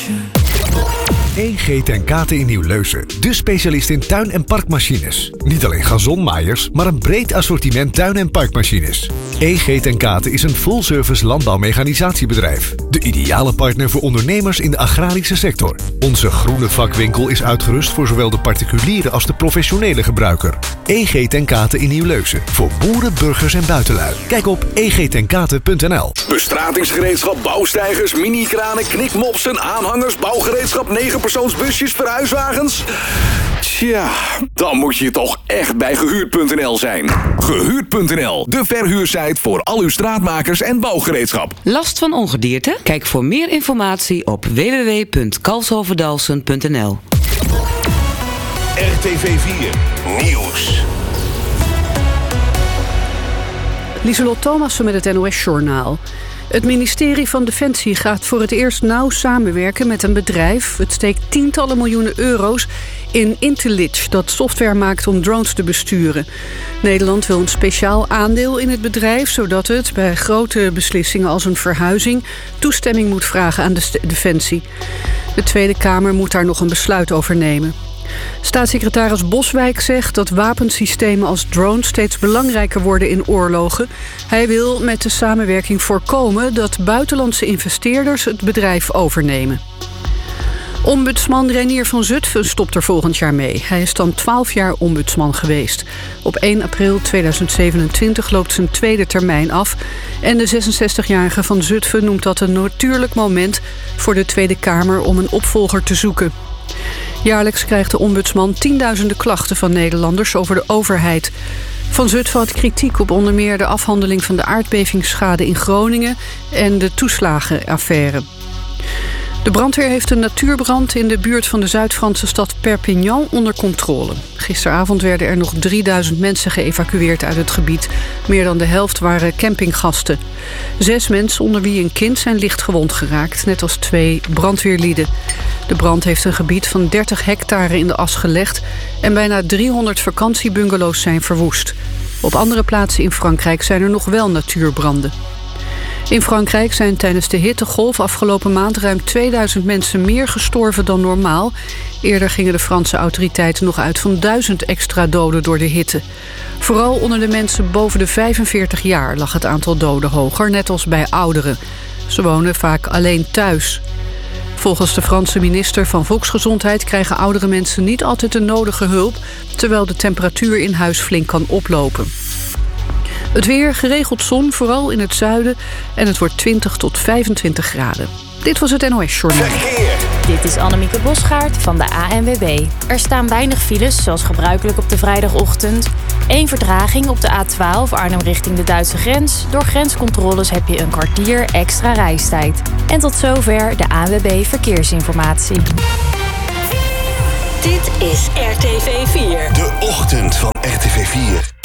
EG ten Kate in Nieuw-Leusen. De specialist in tuin- en parkmachines. Niet alleen gazonmaaiers, maar een breed assortiment tuin- en parkmachines. EG ten Kate is een full-service landbouwmechanisatiebedrijf. De ideale partner voor ondernemers in de agrarische sector. Onze groene vakwinkel is uitgerust voor zowel de particuliere als de professionele gebruiker. EG ten Kate in Nieuw-Leusen. Voor boeren, burgers en buitenlui. Kijk op egtenkate.nl. Bestratingsgereedschap, bouwsteigers, mini-kranen, knikmopsen, aanhangers, bouwgereedschap, 9-persoonsbusjes, verhuiswagens. Tja, dan moet je toch echt bij Gehuurd.nl zijn. Gehuurd.nl, de verhuursite voor al uw straatmakers en bouwgereedschap. Last van ongedierte? Kijk voor meer informatie op www.kalshoverdalsen.nl. RTV 4 Nieuws. Lieselot Thomassen met het NOS-journaal. Het ministerie van Defensie gaat voor het eerst nauw samenwerken met een bedrijf. Het steekt tientallen miljoenen euro's in Intellige, dat software maakt om drones te besturen. Nederland wil een speciaal aandeel in het bedrijf, zodat het bij grote beslissingen als een verhuizing toestemming moet vragen aan de Defensie. De Tweede Kamer moet daar nog een besluit over nemen. Staatssecretaris Boswijk zegt dat wapensystemen als drones steeds belangrijker worden in oorlogen. Hij wil met de samenwerking voorkomen dat buitenlandse investeerders het bedrijf overnemen. Ombudsman Reinier van Zutphen stopt er volgend jaar mee. Hij is dan 12 jaar ombudsman geweest. Op 1 april 2027 loopt zijn tweede termijn af. En de 66-jarige van Zutphen noemt dat een natuurlijk moment voor de Tweede Kamer om een opvolger te zoeken. Jaarlijks krijgt de ombudsman tienduizenden klachten van Nederlanders over de overheid. Van Zutphen had kritiek op onder meer de afhandeling van de aardbevingsschade in Groningen en de toeslagenaffaire. De brandweer heeft een natuurbrand in de buurt van de Zuid-Franse stad Perpignan onder controle. Gisteravond werden er nog 3000 mensen geëvacueerd uit het gebied. Meer dan de helft waren campinggasten. 6 mensen, onder wie een kind, zijn licht gewond geraakt, net als 2 brandweerlieden. De brand heeft een gebied van 30 hectare in de as gelegd en bijna 300 vakantiebungalows zijn verwoest. Op andere plaatsen in Frankrijk zijn er nog wel natuurbranden. In Frankrijk zijn tijdens de hittegolf afgelopen maand ruim 2000 mensen meer gestorven dan normaal. Eerder gingen de Franse autoriteiten nog uit van 1000 extra doden door de hitte. Vooral onder de mensen boven de 45 jaar lag het aantal doden hoger, net als bij ouderen. Ze wonen vaak alleen thuis. Volgens de Franse minister van Volksgezondheid krijgen oudere mensen niet altijd de nodige hulp, terwijl de temperatuur in huis flink kan oplopen. Het weer, geregeld zon, vooral in het zuiden. En het wordt 20 tot 25 graden. Dit was het NOS Journaal. Verkeer. Dit is Annemieke Bosgaard van de ANWB. Er staan weinig files, zoals gebruikelijk op de vrijdagochtend. 1 vertraging op de A12 Arnhem richting de Duitse grens. Door grenscontroles heb je een kwartier extra reistijd. En tot zover de ANWB Verkeersinformatie. Dit is RTV 4. De ochtend van RTV 4.